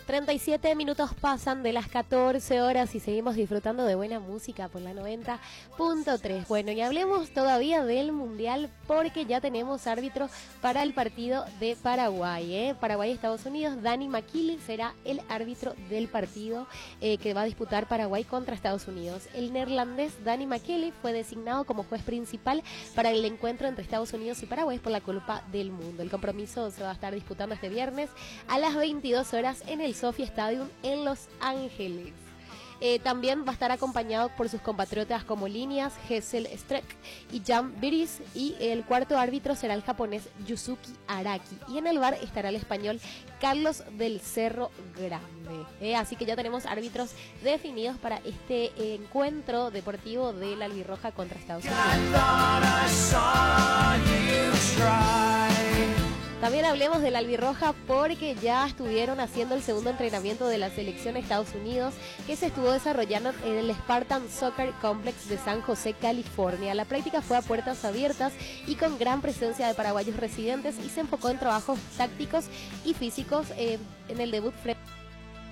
37 minutos pasan de las 14 horas y seguimos disfrutando de buena música por la 90.3. Bueno, y hablemos todavía del Mundial porque ya tenemos árbitro para el partido de Paraguay. Paraguay-Estados Unidos, Danny McKinley será el árbitro del partido que va a disputar Paraguay contra Estados Unidos. El neerlandés Danny McKinley fue designado como juez principal para el encuentro entre Estados Unidos y Paraguay por la Copa del Mundo. El compromiso se va a estar disputando este viernes a las 22 horas en el Sophie Stadium en Los Ángeles. También va a estar acompañado por sus compatriotas como líneas Hessel Streck y Jan Biris, y el cuarto árbitro será el japonés Yusuke Araki, y en el VAR estará el español Carlos del Cerro Grande. Así que ya tenemos árbitros definidos para este encuentro deportivo de la albirroja contra Estados Unidos. También hablemos de la albirroja porque ya estuvieron haciendo el segundo entrenamiento de la selección de Estados Unidos, que se estuvo desarrollando en el Spartan Soccer Complex de San José, California. La práctica fue a puertas abiertas y con gran presencia de paraguayos residentes, y se enfocó en trabajos tácticos y físicos en el debut frente